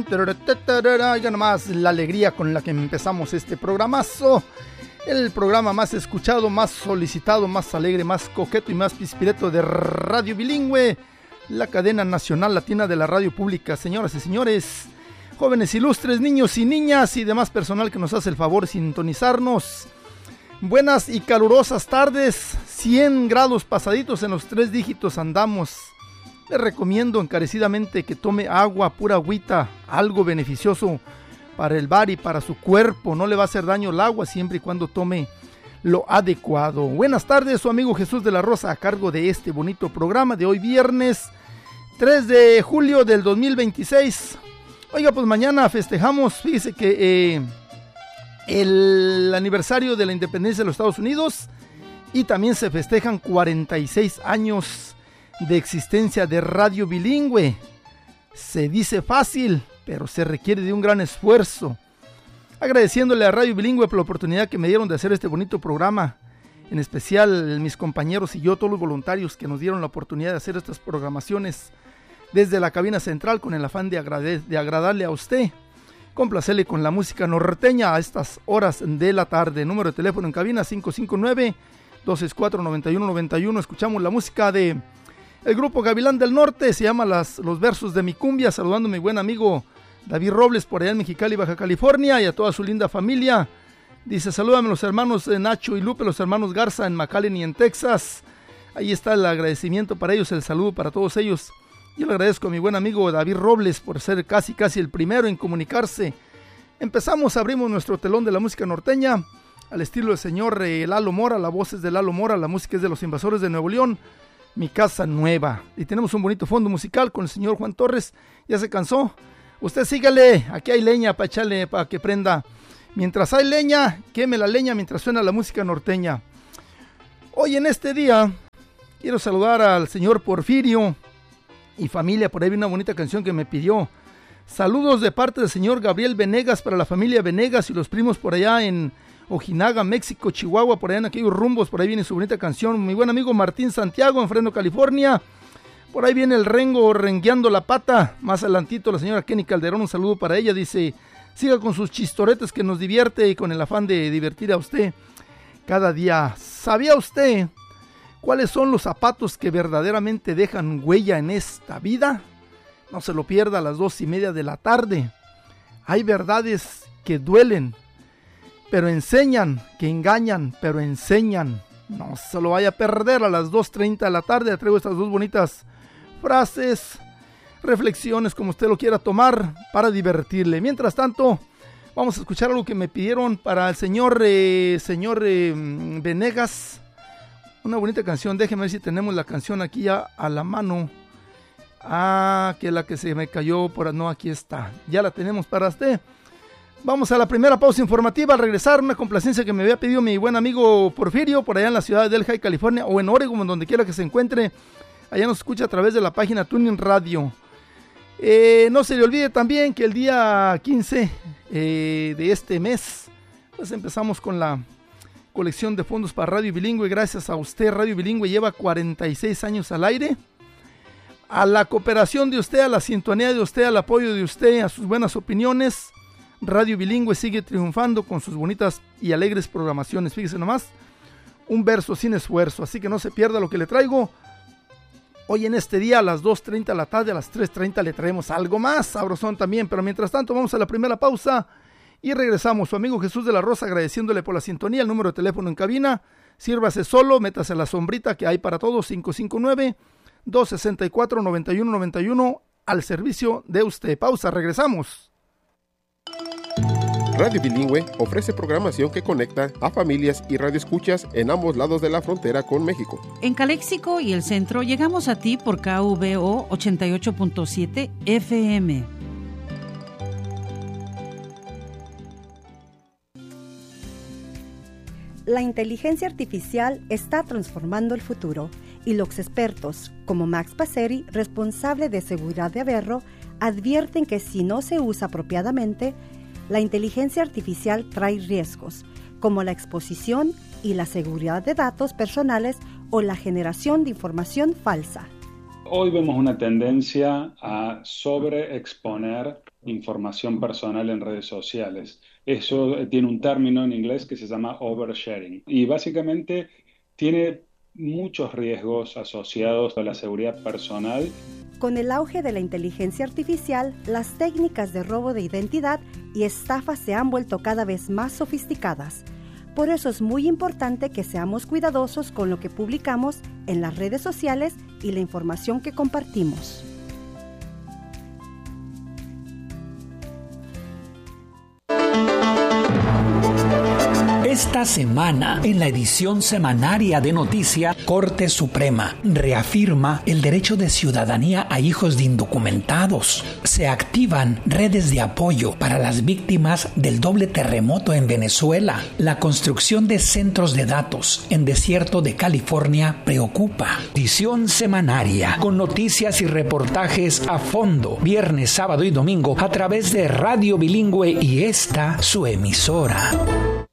Oiga nomás la alegría con la que empezamos este programazo. El programa más escuchado, más solicitado, más alegre, más coqueto y más pispireto de Radio Bilingüe, la cadena nacional latina de la radio pública. Señoras y señores, jóvenes ilustres, niños y niñas y demás personal que nos hace el favor de sintonizarnos. Buenas y calurosas tardes, 100 grados pasaditos en los 3 dígitos andamos. Le recomiendo encarecidamente que tome agua, pura agüita, algo beneficioso para el bar y para su cuerpo. No le va a hacer daño el agua siempre y cuando tome lo adecuado. Buenas tardes, su amigo Jesús de la Rosa a cargo de este bonito programa de hoy viernes 3 de julio del 2026. Oiga, pues mañana festejamos, fíjese que el aniversario de la independencia de los Estados Unidos y también se festejan 46 años de existencia de Radio Bilingüe. Se dice fácil, pero se requiere de un gran esfuerzo. Agradeciéndole a Radio Bilingüe por la oportunidad que me dieron de hacer este bonito programa, en especial mis compañeros y yo, todos los voluntarios que nos dieron la oportunidad de hacer estas programaciones desde la cabina central con el afán de agradarle a usted, complacerle con la música norteña a estas horas de la tarde. Número de teléfono en cabina 559-264-9191. Escuchamos la música de el grupo Gavilán del Norte, se llama Los Versos de mi Cumbia, saludando a mi buen amigo David Robles por allá en Mexicali, Baja California, y a toda su linda familia. Dice, salúdame los hermanos Nacho y Lupe, los hermanos Garza en McAllen y en Texas. Ahí está el agradecimiento para ellos, el saludo para todos ellos. Yo le agradezco a mi buen amigo David Robles por ser casi el primero en comunicarse. Abrimos nuestro telón de la música norteña al estilo del señor Lalo Mora. La voz es de Lalo Mora, la música es de Los Invasores de Nuevo León, Mi Casa Nueva. Y tenemos un bonito fondo musical con el señor Juan Torres. ¿Ya se cansó? Usted sígale, aquí hay leña para echarle, para que prenda. Mientras hay leña, queme la leña mientras suena la música norteña. Hoy en este día quiero saludar al señor Porfirio y familia. Por ahí vi una bonita canción que me pidió. Saludos de parte del señor Gabriel Venegas para la familia Venegas y los primos por allá en Ojinaga, México, Chihuahua, por allá en aquellos rumbos. Por ahí viene su bonita canción. Mi buen amigo Martín Santiago en Fresno, California. Por ahí viene el Rengo rengueando la pata. Más adelantito la señora Kenny Calderón, un saludo para ella. Dice, siga con sus chistoretes que nos divierte y con el afán de divertir a usted cada día. ¿Sabía usted cuáles son los zapatos que verdaderamente dejan huella en esta vida? No se lo pierda a las 2:30 de la tarde. Hay verdades que duelen, pero enseñan, que engañan, pero enseñan. No se lo vaya a perder a las 2:30 de la tarde. Traigo estas dos bonitas frases, reflexiones, como usted lo quiera tomar, para divertirle. Mientras tanto, vamos a escuchar algo que me pidieron para el señor Venegas. Una bonita canción. Déjeme ver si tenemos la canción aquí ya a la mano. Que la que se me cayó por... No, aquí está. Ya la tenemos para usted. Vamos a la primera pausa informativa. Al regresar, una complacencia que me había pedido mi buen amigo Porfirio, por allá en la ciudad de Delhi, California, o en Oregon, donde quiera que se encuentre. Allá nos escucha a través de la página Tuning Radio. No se le olvide también que el día 15 de este mes, pues empezamos con la colección de fondos para Radio Bilingüe. Gracias a usted, Radio Bilingüe lleva 46 años al aire. A la cooperación de usted, a la sintonía de usted, al apoyo de usted, a sus buenas opiniones, Radio Bilingüe sigue triunfando con sus bonitas y alegres programaciones. Fíjese nomás, un verso sin esfuerzo, así que no se pierda lo que le traigo. Hoy en este día a las 2:30 de la tarde, a las 3:30 le traemos algo más sabrosón también, pero mientras tanto vamos a la primera pausa y regresamos. Su amigo Jesús de la Rosa agradeciéndole por la sintonía, el número de teléfono en cabina, sírvase solo, métase a la sombrita que hay para todos, 559-264-9191 al servicio de usted. Pausa, regresamos. Radio Bilingüe ofrece programación que conecta a familias y radioescuchas en ambos lados de la frontera con México. En Caléxico y el centro llegamos a ti por KVO 88.7 FM. La inteligencia artificial está transformando el futuro y los expertos, como Max Passeri, responsable de seguridad de Averro, advierten que si no se usa apropiadamente, la inteligencia artificial trae riesgos, como la exposición y la seguridad de datos personales o la generación de información falsa. Hoy vemos una tendencia a sobreexponer información personal en redes sociales. Eso tiene un término en inglés que se llama oversharing y básicamente tiene muchos riesgos asociados a la seguridad personal. Con el auge de la inteligencia artificial, las técnicas de robo de identidad y estafa se han vuelto cada vez más sofisticadas. Por eso es muy importante que seamos cuidadosos con lo que publicamos en las redes sociales y la información que compartimos. Esta semana, en la edición semanaria de Noticias, Corte Suprema reafirma el derecho de ciudadanía a hijos de indocumentados. Se activan redes de apoyo para las víctimas del doble terremoto en Venezuela. La construcción de centros de datos en desierto de California preocupa. Edición semanaria con noticias y reportajes a fondo, viernes, sábado y domingo a través de Radio Bilingüe y esta su emisora.